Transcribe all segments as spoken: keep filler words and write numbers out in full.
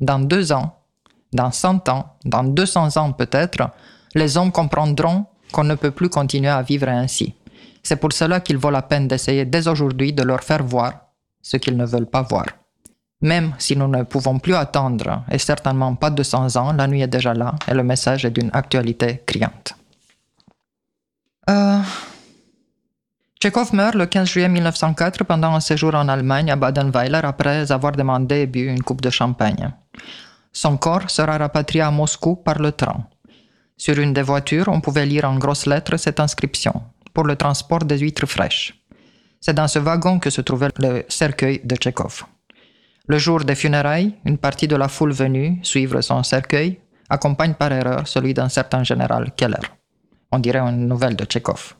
dans deux ans, dans cent ans, dans deux cents ans peut-être, les hommes comprendront qu'on ne peut plus continuer à vivre ainsi. C'est pour cela qu'il vaut la peine d'essayer dès aujourd'hui de leur faire voir ce qu'ils ne veulent pas voir. Même si nous ne pouvons plus attendre, et certainement pas deux cents ans, la nuit est déjà là et le message est d'une actualité criante. Euh... Tchekhov meurt le quinze juillet mille neuf cent quatre pendant un séjour en Allemagne à Badenweiler après avoir demandé et bu une coupe de champagne. Son corps sera rapatrié à Moscou par le train. Sur une des voitures, on pouvait lire en grosses lettres cette inscription « Pour le transport des huîtres fraîches ». C'est dans ce wagon que se trouvait le cercueil de Tchekhov. Le jour des funérailles, une partie de la foule venue suivre son cercueil accompagne par erreur celui d'un certain général Keller. On dirait une nouvelle de Tchekhov.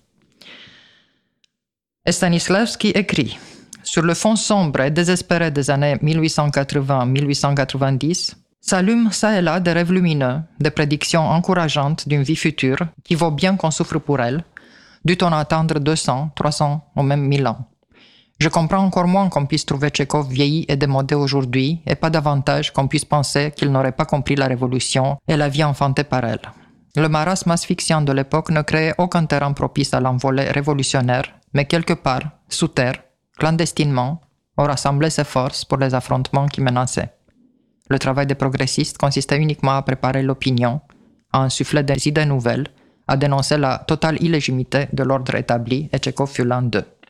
Et Stanislavski écrit « Sur le fond sombre et désespéré des années mille huit cent quatre-vingts à mille huit cent quatre-vingt-dix, s'allument ça et là des rêves lumineux, des prédictions encourageantes d'une vie future qui vaut bien qu'on souffre pour elle, dût-on attendre deux cents, trois cents ou même mille ans. Je comprends encore moins qu'on puisse trouver Tchekhov vieilli et démodé aujourd'hui, et pas davantage qu'on puisse penser qu'il n'aurait pas compris la révolution et la vie enfantée par elle. Le marasme asphyxiant de l'époque ne créait aucun terrain propice à l'envolée révolutionnaire, mais quelque part, sous terre, clandestinement, on rassemblait ses forces pour les affrontements qui menaçaient. Le travail des progressistes consistait uniquement à préparer l'opinion, à insuffler des idées nouvelles, à dénoncer la totale illégitimité de l'ordre établi, et Tchekhov fut l'un d'eux.